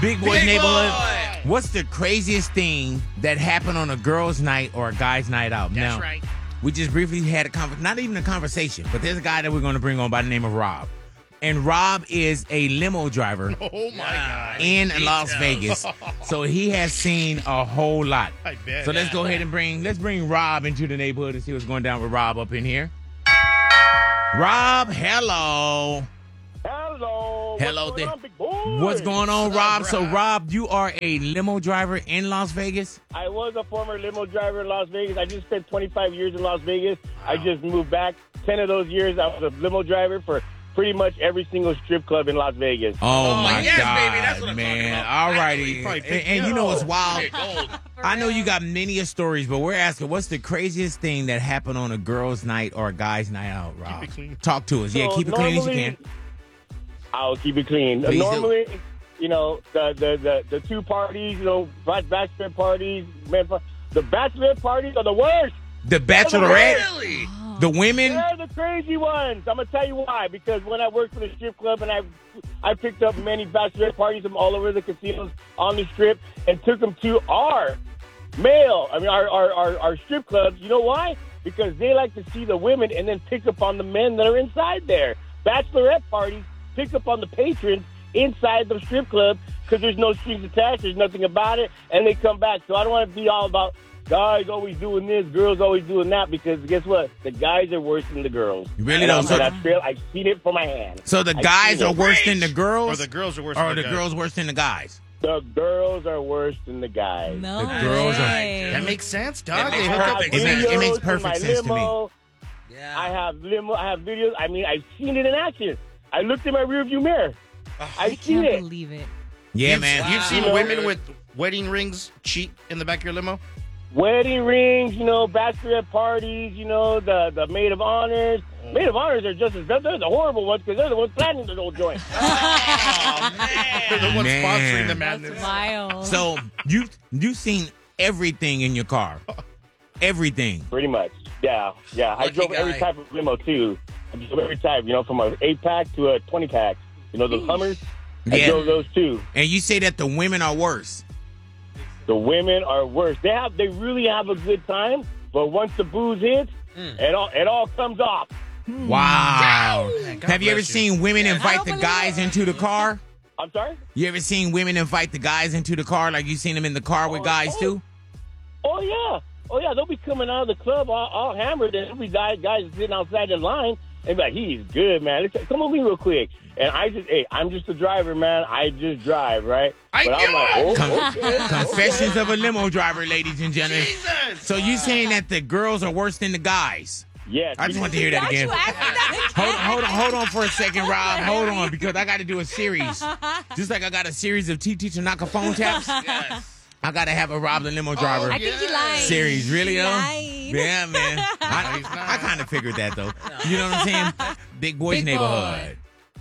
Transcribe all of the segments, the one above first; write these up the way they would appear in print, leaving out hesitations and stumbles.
Big Boy's Neighborhood. What's the craziest thing that happened on a girl's night or a guy's night out? That's now, right. we just briefly had not even a conversation, but there's a guy that we're going to bring on by the name of Rob. And Rob is a limo driver Oh, my God. in Las Vegas. So he has seen a whole lot. I bet. So let's go ahead and bring Rob into the neighborhood and see what's going down with Rob up in here. Rob, hello. Hello. Hello What's there. going on, big boy? What's going on, What's up, Rob? So, Rob? Rob, you are a limo driver in Las Vegas? I was a former limo driver in Las Vegas. I just spent 25 years in Las Vegas. I just moved back. 10 of those years, I was a limo driver for pretty much every single strip club in Las Vegas. Oh, my yes, God, baby, that's what I'm man. talking about. All Finally, righty. probably picked And me you know up. what's wild? Hit gold. I know you got many a stories, but we're asking, what's the craziest thing that happened on a girl's night or a guy's night out, Rob? Keep it clean. Talk to us. Yeah, So keep it clean as you normally- can. I'll keep it clean. Please do. Normally, you know, the two parties, you know, bachelor parties, the bachelor parties are the worst. The Bachelorette, Really? the women. They're the crazy ones. I'm gonna tell you why. Because when I worked for the strip club and I picked up many bachelorette parties from all over the casinos on the strip and took them to our strip clubs. You know why? Because they like to see the women and then pick up on the men that are inside there. Bachelorette parties pick up on the patrons inside the strip club because there's no strings attached. There's nothing about it, and they come back. So I don't want to be all about guys always doing this, girls always doing that, because guess what? The guys are worse than the girls. You really And don't. So, I've seen it for my hand. so the I've guys seen are it. worse than the girls? Or the girls are worse Or than the guys? girls worse than the guys? The girls are worse than the guys. No The girls are- way. That makes sense, dog. That They makes hook up perfect with sense. that. It makes videos in perfect my sense to me. limo. I have videos. I mean, I've seen it in action. I looked in my rearview mirror. I I've seen can't it. believe it. Yeah, You've- man. You've seen Wow. women with wedding rings cheat in the back of your limo? Wedding rings, you know, bachelorette parties, you know, the maid of honors. Maid of honors are just as they're the horrible ones because they're the ones planning the whole joint. Oh, man. They're the ones Man. sponsoring the That's madness. wild. So you've seen everything in your car. Everything. Pretty much. Yeah. I Lucky drove every guy. type of limo too. I drove every type, you know, from a 8-pack to a 20-pack. You know, those Hummers. I Yeah. drove those too. And you say that the women are worse. The women are worse. They really have a good time, but once the booze hits, it all comes off. Wow. Man, God Have you ever bless you. seen women invite don't the believe guys it. into the car? I'm sorry? You ever seen women invite the guys into the car like you seen them in the car with guys too? Oh yeah. They'll be coming out of the club all hammered, and there'll be guys sitting outside the line and be like, "He's good, man. Come with me real quick." And I'm just a driver, man. I just drive, right? I But I'm knew like, it! okay. Confessions of a limo driver, ladies and gentlemen. Jesus! So you saying that the girls are worse than the guys? Yes. I just want to hear that Don't again. you ask me that? Hold on for a second, Rob. Hold on, because I got to do a series. Just like I got a series of T Tanaka phone taps, Yes. I got to have a Rob the limo driver I think he lied. series. Really, though? Lied. Yeah, man. he's not. I kind of figured that, though. You know what I'm saying? Big Boy's Big boy. Neighborhood.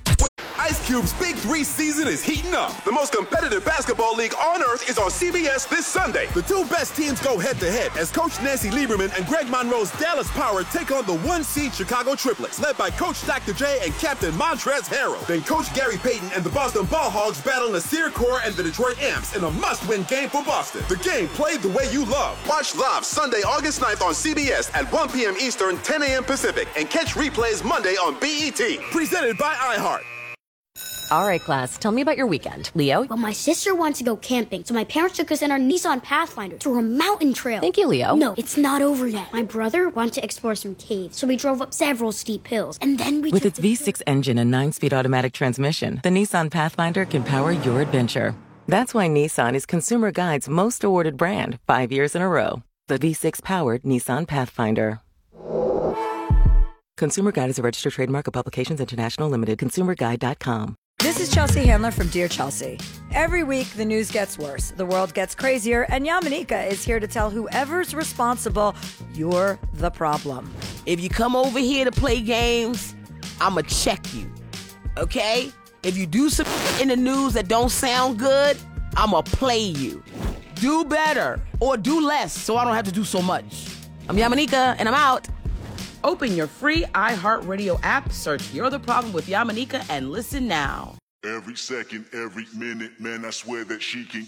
Ice Cube's Big 3 season is heating up. The most competitive basketball league on earth is on CBS this Sunday. The two best teams go head-to-head as Coach Nancy Lieberman and Greg Monroe's Dallas Power take on the 1-seed Chicago Triplets, led by Coach Dr. J and Captain Montrezl Harrell. Then Coach Gary Payton and the Boston Ball Hogs battle Nasir Kaur and the Detroit Amps in a must-win game for Boston. The game played the way you love. Watch live Sunday, August 9th on CBS at 1 p.m. Eastern, 10 a.m. Pacific, and catch replays Monday on BET. Presented by iHeart. All right, class, tell me about your weekend. Leo? Well, my sister wanted to go camping, so my parents took us in our Nissan Pathfinder through a mountain trail. Thank you, Leo. No, it's not over yet. My brother wanted to explore some caves, so we drove up several steep hills, and then we With took its V6 engine and 9-speed automatic transmission, the Nissan Pathfinder can power your adventure. That's why Nissan is Consumer Guide's most awarded brand 5 years in a row. The V6-powered Nissan Pathfinder. Consumer Guide is a registered trademark of Publications International Limited. ConsumerGuide.com. This is Chelsea Handler from Dear Chelsea. Every week, the news gets worse, the world gets crazier, and Yamanika is here to tell whoever's responsible, you're the problem. If you come over here to play games, I'ma check you, okay? If you do some in the news that don't sound good, I'ma play you. Do better, or do less, so I don't have to do so much. I'm Yamanika, and I'm out. Open your free iHeartRadio app, search You're the Problem with Yamanika, and listen now. Every second, every minute, man, I swear that she can